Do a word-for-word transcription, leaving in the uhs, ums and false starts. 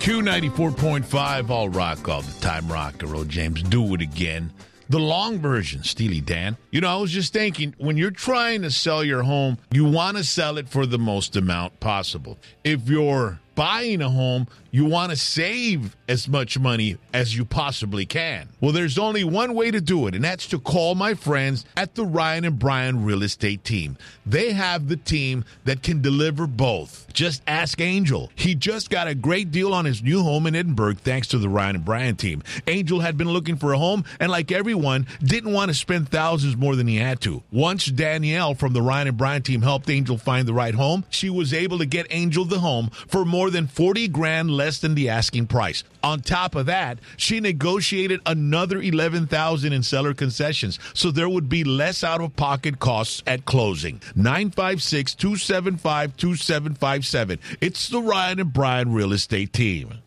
Q ninety-four point five, all rock all the time. Rock and roll, James. Do it again. The long version, Steely Dan. You know, I was just thinking, when you're trying to sell your home, you want to sell it for the most amount possible. If you're buying a home, you want to save as much money as you possibly can. Well, there's only one way to do it, and that's to call my friends at the Ryan and Brian Real Estate Team. They have the team that can deliver both. Just ask Angel. He just got a great deal on his new home in Edinburgh thanks to the Ryan and Brian team. Angel had been looking for a home, and like everyone, didn't want to spend thousands more than he had to. Once Danielle from the Ryan and Brian team helped Angel find the right home, she was able to get Angel the home for more than forty grand less than the asking price. On top of that, she negotiated another eleven thousand in seller concessions, so there would be less out-of-pocket costs at closing. nine five six, two seven five, two seven five seven. It's the Ryan and Brian Real Estate Team.